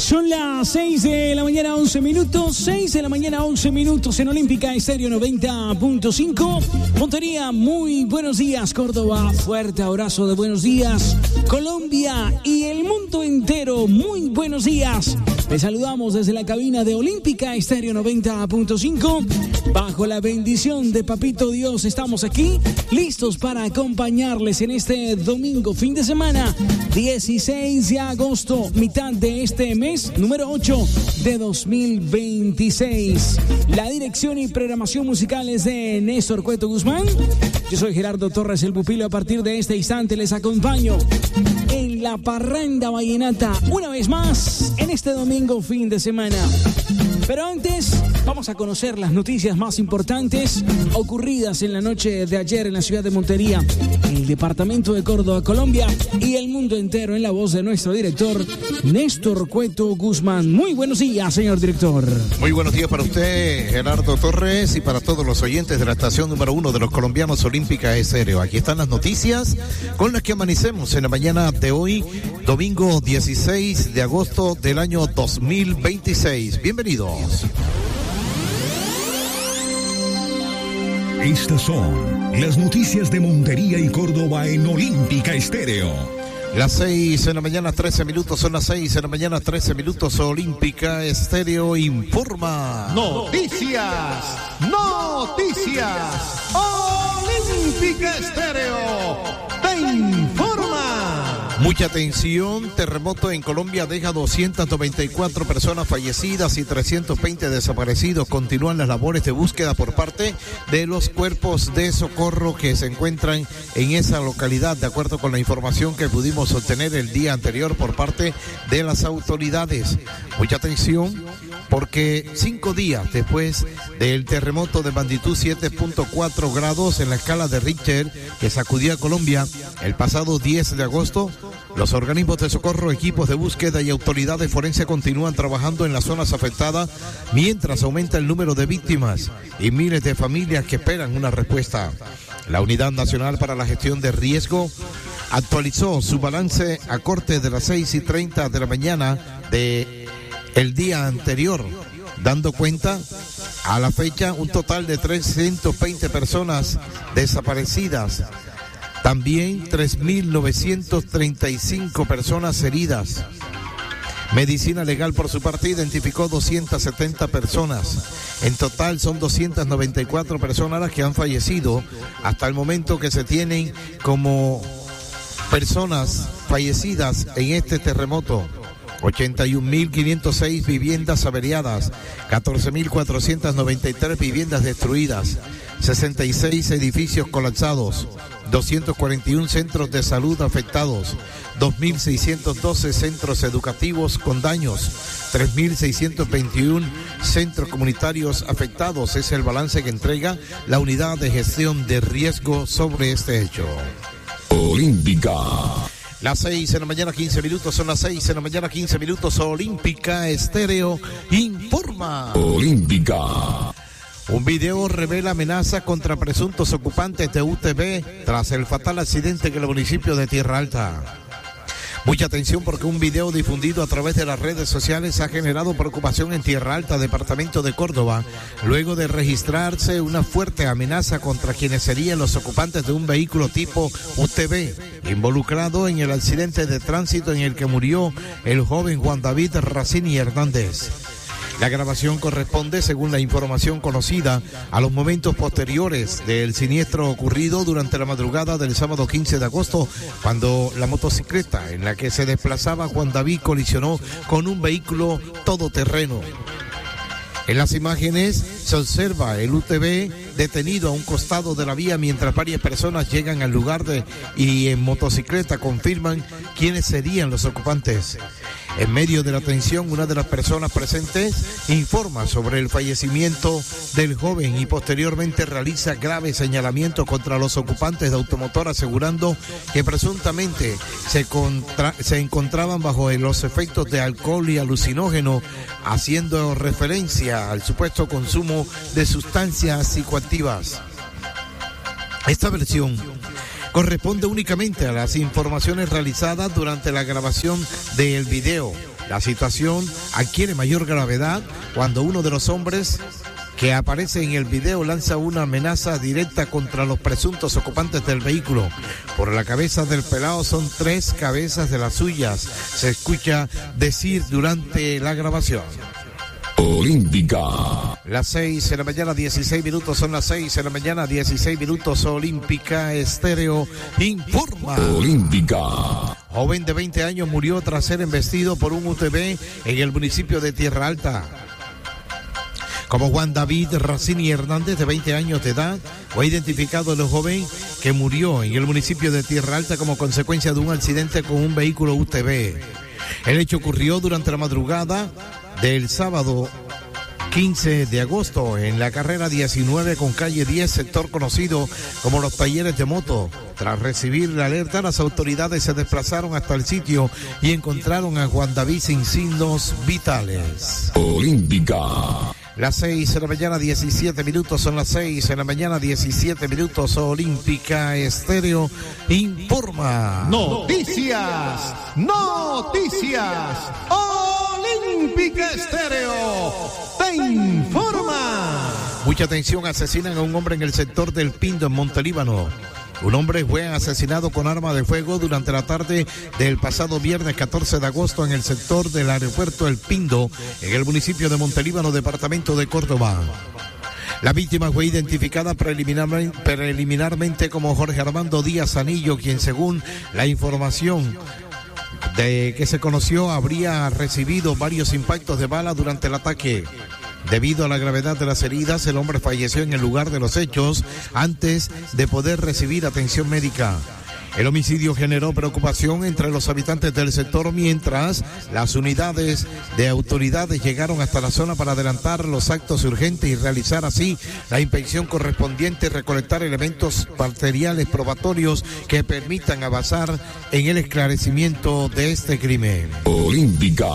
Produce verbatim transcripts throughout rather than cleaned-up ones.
Son las seis de la mañana, once minutos. seis de la mañana, once minutos en Olímpica Estéreo noventa punto cinco. Montería, muy buenos días. Córdoba, fuerte abrazo de buenos días. Colombia y el mundo entero, muy buenos días. Les saludamos desde la cabina de Olímpica Estéreo noventa punto cinco. Bajo la bendición de Papito Dios, estamos aquí, listos para acompañarles en este domingo, fin de semana, dieciséis de agosto, mitad de este mes, número ocho de dos mil veintiséis. La dirección y programación musical es de Néstor Cueto Guzmán. Yo soy Gerardo Torres, el pupilo. A partir de este instante les acompaño en la parranda vallenata, una vez más, en este domingo, fin de semana. Pero antes, vamos a conocer las noticias más importantes ocurridas en la noche de ayer en la ciudad de Montería, en el departamento de Córdoba, Colombia, y el mundo entero, en la voz de nuestro director, Néstor Cueto Guzmán. Muy buenos días, señor director. Muy buenos días para usted, Gerardo Torres, y para todos los oyentes de la estación número uno de los colombianos Olímpica Estéreo. Aquí están las noticias con las que amanecemos en la mañana de hoy, domingo dieciséis de agosto del año dos mil veintiséis. Bienvenidos. Estas son las noticias de Montería y Córdoba en Olímpica Estéreo. Las seis en la mañana, trece minutos, son las seis en la mañana, trece minutos. Olímpica Estéreo informa. Noticias, noticias. Olímpica Estéreo te informa. Mucha atención, terremoto en Colombia deja doscientas noventa y cuatro personas fallecidas y trescientos veinte desaparecidos. Continúan las labores de búsqueda por parte de los cuerpos de socorro que se encuentran en esa localidad, de acuerdo con la información que pudimos obtener el día anterior por parte de las autoridades. Mucha atención, porque cinco días después del terremoto de magnitud siete punto cuatro grados en la escala de Richter que sacudió a Colombia el pasado diez de agosto, los organismos de socorro, equipos de búsqueda y autoridades forenses continúan trabajando en las zonas afectadas mientras aumenta el número de víctimas y miles de familias que esperan una respuesta. La Unidad Nacional para la Gestión de Riesgo actualizó su balance a corte de las seis y treinta de la mañana de el día anterior, dando cuenta a la fecha un total de trescientas veinte personas desaparecidas. También tres mil novecientas treinta y cinco personas heridas. Medicina Legal, por su parte, identificó doscientas setenta personas. En total son doscientas noventa y cuatro personas las que han fallecido hasta el momento, que se tienen como personas fallecidas en este terremoto. ochenta y un mil quinientas seis viviendas averiadas, catorce mil cuatrocientas noventa y tres viviendas destruidas, sesenta y seis edificios colapsados, doscientos cuarenta y uno centros de salud afectados, dos mil seiscientos doce centros educativos con daños, tres mil seiscientos veintiuno centros comunitarios afectados. Es el balance que entrega la Unidad de Gestión de Riesgo sobre este hecho. Olímpica. Las seis en la mañana, quince minutos, son las seis en la mañana, quince minutos. Olímpica Estéreo informa. Olímpica. Un video revela amenaza contra presuntos ocupantes de U T V tras el fatal accidente en el municipio de Tierra Alta. Mucha atención, porque un video difundido a través de las redes sociales ha generado preocupación en Tierra Alta, departamento de Córdoba, luego de registrarse una fuerte amenaza contra quienes serían los ocupantes de un vehículo tipo U T V, involucrado en el accidente de tránsito en el que murió el joven Juan David Racini Hernández. La grabación corresponde, según la información conocida, a los momentos posteriores del siniestro ocurrido durante la madrugada del sábado quince de agosto, cuando la motocicleta en la que se desplazaba Juan David colisionó con un vehículo todoterreno. En las imágenes se observa el U T V detenido a un costado de la vía mientras varias personas llegan al lugar de, y en motocicleta confirman quiénes serían los ocupantes. En medio de la tensión, una de las personas presentes informa sobre el fallecimiento del joven y posteriormente realiza graves señalamientos contra los ocupantes de automotor, asegurando que presuntamente se, contra, se encontraban bajo los efectos de alcohol y alucinógeno, haciendo referencia al supuesto consumo de sustancias psicoactivas. Esta versión corresponde únicamente a las informaciones realizadas durante la grabación del video. La situación adquiere mayor gravedad cuando uno de los hombres que aparece en el video lanza una amenaza directa contra los presuntos ocupantes del vehículo. Por la cabeza del pelado son tres cabezas de las suyas, se escucha decir durante la grabación. Olímpica. Las seis de la mañana, dieciséis minutos, son las seis de la mañana, dieciséis minutos, Olímpica Estéreo informa. Olímpica. Joven de veinte años murió tras ser embestido por un U T V en el municipio de Tierra Alta. Como Juan David Racini Hernández, de veinte años de edad, fue identificado el joven que murió en el municipio de Tierra Alta como consecuencia de un accidente con un vehículo U T V. El hecho ocurrió durante la madrugada del sábado quince de agosto en la carrera diecinueve con calle diez, sector conocido como los talleres de moto. Tras recibir la alerta, las autoridades se desplazaron hasta el sitio y encontraron a Juan David sin signos vitales. Olímpica. Las seis de la mañana, diecisiete minutos, son las seis de la mañana, diecisiete minutos, Olímpica Estéreo informa. Noticias, noticias, Olímpica Estéreo te informa. Mucha atención, asesinan a un hombre en el sector del Pindo, en Montelíbano. Un hombre fue asesinado con arma de fuego durante la tarde del pasado viernes catorce de agosto en el sector del aeropuerto El Pindo, en el municipio de Montelíbano, departamento de Córdoba. La víctima fue identificada preliminarmente, preliminarmente como Jorge Armando Díaz Anillo, quien, según la información de que se conoció, habría recibido varios impactos de bala durante el ataque. Debido a la gravedad de las heridas, el hombre falleció en el lugar de los hechos antes de poder recibir atención médica. El homicidio generó preocupación entre los habitantes del sector, mientras las unidades de autoridades llegaron hasta la zona para adelantar los actos urgentes y realizar así la inspección correspondiente y recolectar elementos materiales probatorios que permitan avanzar en el esclarecimiento de este crimen. Olímpica.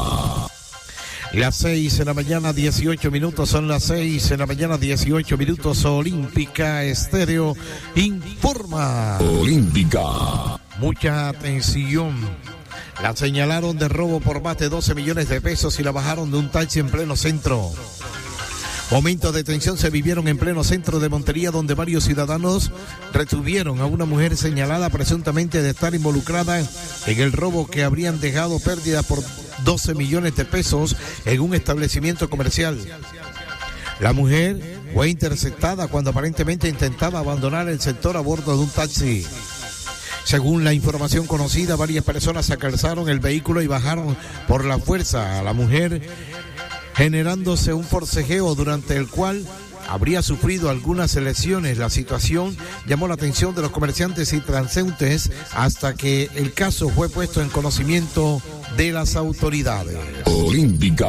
Las seis de la mañana, dieciocho minutos, son las seis de la mañana, dieciocho minutos, Olímpica Estéreo informa. Olímpica. Mucha atención. La señalaron de robo por más de doce millones de pesos y la bajaron de un taxi en pleno centro. Momentos de tensión se vivieron en pleno centro de Montería, donde varios ciudadanos retuvieron a una mujer señalada presuntamente de estar involucrada en el robo que habrían dejado pérdidas por doce millones de pesos en un establecimiento comercial. La mujer fue interceptada cuando aparentemente intentaba abandonar el sector a bordo de un taxi. Según la información conocida, varias personas se alcanzaron el vehículo y bajaron por la fuerza a la mujer, generándose un forcejeo durante el cual habría sufrido algunas lesiones. La situación llamó la atención de los comerciantes y transeúntes hasta que el caso fue puesto en conocimiento de las autoridades. Olímpica.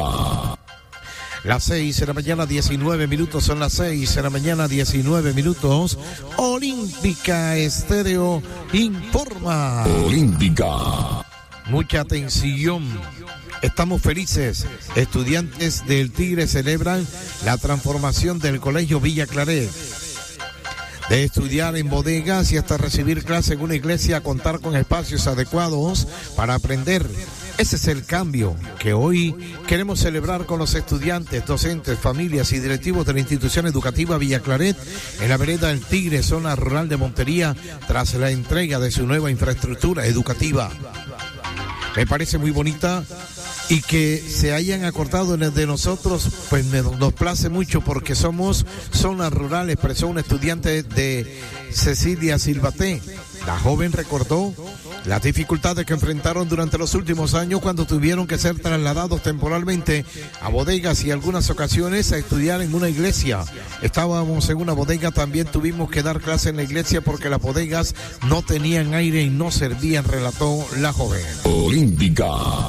Las seis de la mañana, diecinueve minutos, son las seis de la mañana, diecinueve minutos. Olímpica Estéreo informa. Olímpica. Mucha atención. Estamos felices. Estudiantes del Tigre celebran la transformación del Colegio Villa Claret. De estudiar en bodegas y hasta recibir clases en una iglesia a contar con espacios adecuados para aprender. Ese es el cambio que hoy queremos celebrar con los estudiantes, docentes, familias y directivos de la institución educativa Villa Claret en la vereda del Tigre, zona rural de Montería, tras la entrega de su nueva infraestructura educativa. Me parece muy bonita y que se hayan acordado de nosotros, pues nos place mucho porque somos zonas rurales, expresó un estudiante de Cecilia Silvaté. La joven recordó las dificultades que enfrentaron durante los últimos años cuando tuvieron que ser trasladados temporalmente a bodegas y algunas ocasiones a estudiar en una iglesia. Estábamos en una bodega, también tuvimos que dar clase en la iglesia porque las bodegas no tenían aire y no servían, relató la joven. Olímpica.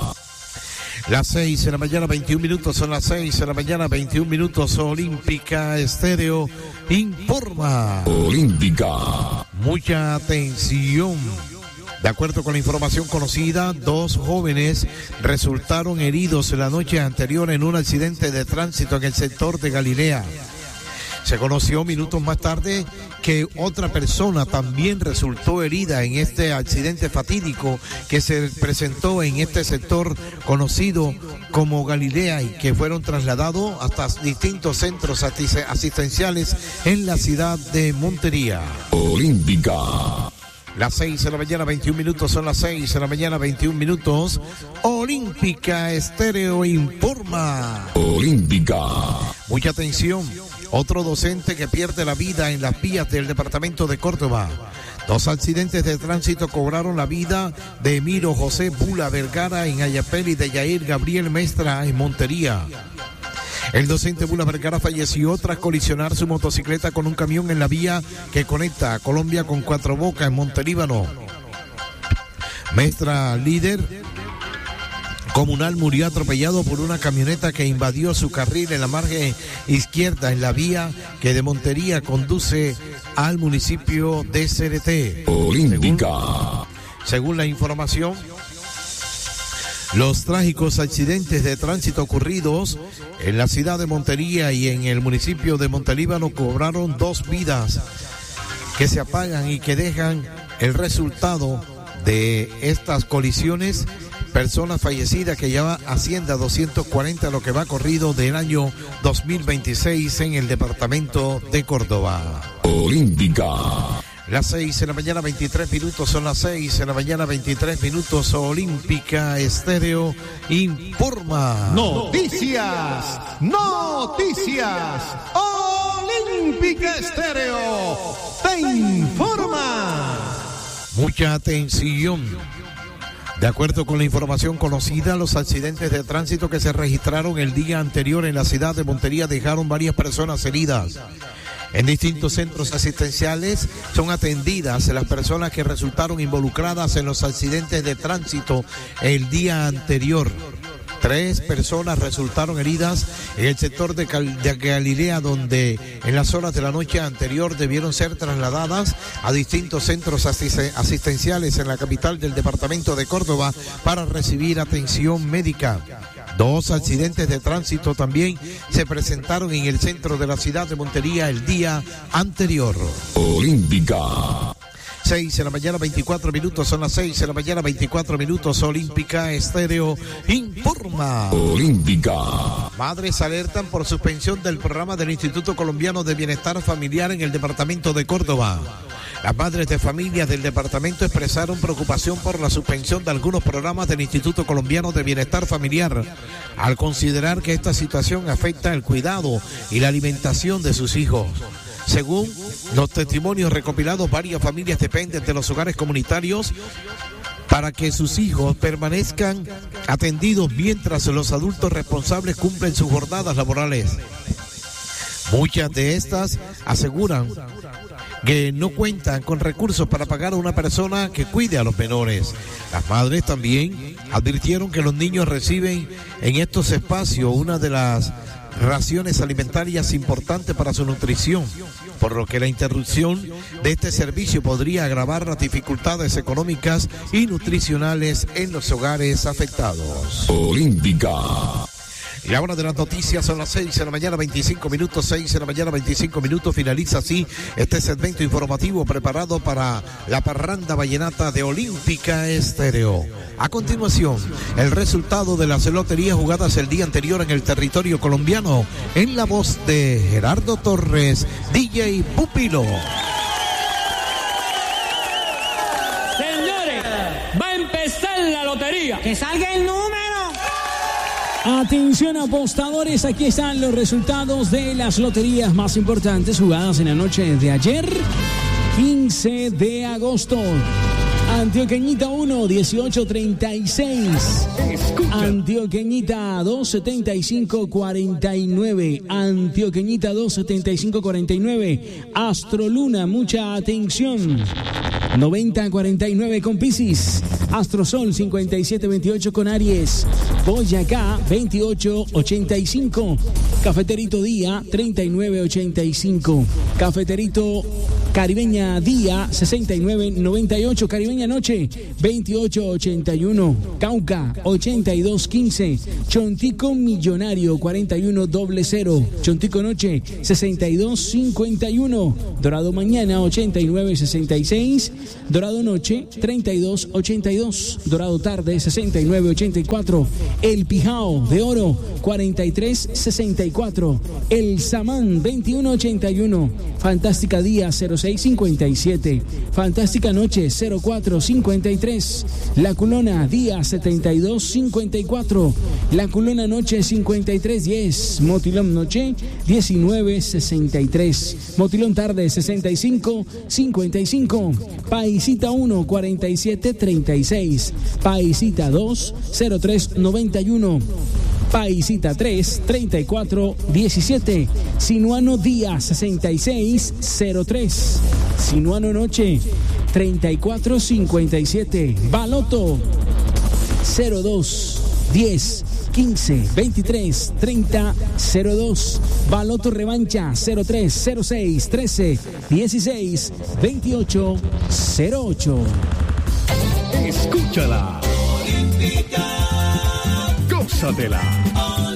Las seis de la mañana, veintiún minutos, son las seis de la mañana, veintiún minutos, Olímpica Estéreo informa. Olímpica. Mucha atención. De acuerdo con la información conocida, dos jóvenes resultaron heridos la noche anterior en un accidente de tránsito en el sector de Galilea. Se conoció minutos más tarde que otra persona también resultó herida en este accidente fatídico que se presentó en este sector conocido como Galilea y que fueron trasladados hasta distintos centros asistenciales en la ciudad de Montería. Olímpica. Las seis de la mañana, veintiún minutos, son las seis de la mañana, veintiún minutos. Olímpica Estéreo informa. Olímpica. Mucha atención. Otro docente que pierde la vida en las vías del departamento de Córdoba. Dos accidentes de tránsito cobraron la vida de Emiro José Bula Vergara en Ayapel y de Yair Gabriel Mestra en Montería. El docente Bula Vergara falleció tras colisionar su motocicleta con un camión en la vía que conecta a Colombia con Cuatro Bocas en Montelíbano. Mestra, líder comunal, murió atropellado por una camioneta que invadió su carril en la margen izquierda en la vía que de Montería conduce al municipio de Cereté. Olímpica. Según, según la información, los trágicos accidentes de tránsito ocurridos en la ciudad de Montería y en el municipio de Montelíbano cobraron dos vidas que se apagan y que dejan el resultado de estas colisiones, personas fallecidas que lleva Hacienda doscientos cuarenta, lo que va corrido del año dos mil veintiséis en el departamento de Córdoba. Olímpica. Las seis de la mañana, veintitrés minutos, son las seis de la mañana, veintitrés minutos. Olímpica Estéreo informa. Noticias, noticias. Olímpica Estéreo te informa. Mucha atención. De acuerdo con la información conocida, los accidentes de tránsito que se registraron el día anterior en la ciudad de Montería dejaron varias personas heridas. En distintos centros asistenciales son atendidas las personas que resultaron involucradas en los accidentes de tránsito el día anterior. Tres personas resultaron heridas en el sector de, Cal- de Galilea, donde en las horas de la noche anterior debieron ser trasladadas a distintos centros asist- asistenciales en la capital del departamento de Córdoba para recibir atención médica. Dos accidentes de tránsito también se presentaron en el centro de la ciudad de Montería el día anterior. Olímpica. seis de la mañana, veinticuatro minutos, son las seis de la mañana, veinticuatro minutos. Olímpica Estéreo informa. Olímpica. Madres alertan por suspensión del programa del Instituto Colombiano de Bienestar Familiar en el departamento de Córdoba. Las madres de familias del departamento expresaron preocupación por la suspensión de algunos programas del Instituto Colombiano de Bienestar Familiar, al considerar que esta situación afecta el cuidado y la alimentación de sus hijos. Según los testimonios recopilados, varias familias dependen de los hogares comunitarios para que sus hijos permanezcan atendidos mientras los adultos responsables cumplen sus jornadas laborales. Muchas de estas aseguran que no cuentan con recursos para pagar a una persona que cuide a los menores. Las madres también advirtieron que los niños reciben en estos espacios una de las raciones alimentarias importantes para su nutrición, por lo que la interrupción de este servicio podría agravar las dificultades económicas y nutricionales en los hogares afectados. Olímpica. Y la hora de las noticias son las seis de la mañana, veinticinco minutos, seis de la mañana, veinticinco minutos. Finaliza así este segmento informativo preparado para la parranda vallenata de Olímpica Estéreo. A continuación, el resultado de las loterías jugadas el día anterior en el territorio colombiano, en la voz de Gerardo Torres, D J Pupilo. Señores, va a empezar la lotería. ¡Que salga el número! Atención apostadores, aquí están los resultados de las loterías más importantes jugadas en la noche de ayer, quince de agosto. Antioqueñita uno, dieciocho treinta y seis. Antioqueñita dos, setenta y cinco cuarenta y nueve. Antioqueñita dos, setenta y cinco cuarenta y nueve. Astroluna, mucha atención. noventa cuarenta y nueve con Piscis. Astrosol cincuenta y siete veintiocho con Aries. Boyacá veintiocho ochenta y cinco. Cafeterito Día treinta y nueve ochenta y cinco. Cafeterito Caribeña día sesenta y nueve noventa y ocho. Caribeña noche veintiocho ochenta y uno. Cauca ochenta y dos quince. Chontico millonario cuarenta y uno cero. Chontico noche sesenta y dos cincuenta y uno. Dorado mañana ochenta y nueve sesenta y seis. Dorado noche treinta y dos ochenta y dos. Dorado tarde sesenta y nueve ochenta y cuatro. El Pijao de oro cuarenta y tres sesenta y cuatro. El Samán veintiuno ochenta y uno. Fantástica día cero seis cincuenta y siete. Fantástica noche cero cuatro cincuenta y tres. La Culona día setenta y dos cincuenta y cuatro. La Culona noche cincuenta y tres diez. Motilón noche diecinueve sesenta y tres. Motilón tarde sesenta y cinco cincuenta y cinco. Paisita uno cuarenta y siete treinta y seis. Paisita dos cero tres noventa y uno. Paisita tres treinta y cuatro diecisiete. Sinuano día sesenta y seis cero tres. Sinuano noche treinta y cuatro cincuenta y siete. Baloto cero dos diez quince veintitrés treinta cero dos. Baloto revancha cero tres cero seis trece dieciséis veintiocho cero ocho. Escúchala. Gózatela.